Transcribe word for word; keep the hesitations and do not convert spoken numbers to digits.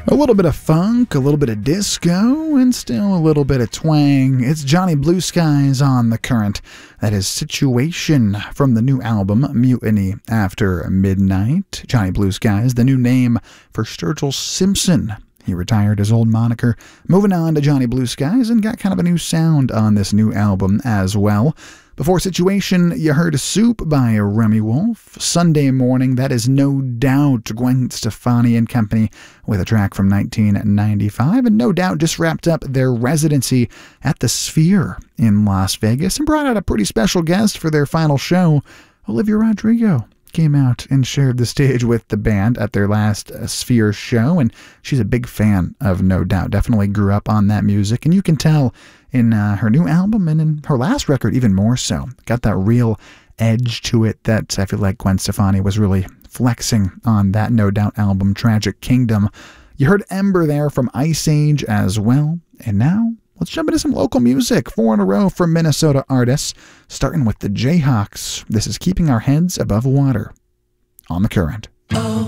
A little bit of funk, a little bit of disco, and still a little bit of twang. It's Johnny Blue Skies on The Current. That is Situation from the new album, Mutiny After Midnight. Johnny Blue Skies, the new name for Sturgill Simpson. He retired his old moniker, moving on to Johnny Blue Skies, and got kind of a new sound on this new album as well. Before Situation, you heard Soup by Remy Wolf. Sunday Morning, that is no doubt Gwen Stefani and Company with a track from nineteen ninety-five. And no doubt just wrapped up their residency at the Sphere in Las Vegas and brought out a pretty special guest for their final show. Olivia Rodrigo came out and shared the stage with the band at their last uh, Sphere show, and she's a big fan of No Doubt. Definitely grew up on that music, and you can tell in uh, her new album and in her last record even more so. Got that real edge to it that I feel like Gwen Stefani was really flexing on that No Doubt album, Tragic Kingdom. You heard Ember there from Ice Age as well, and now let's jump into some local music. Four in a row from Minnesota artists, starting with the Jayhawks. This is Keeping Our Heads Above Water on The Current.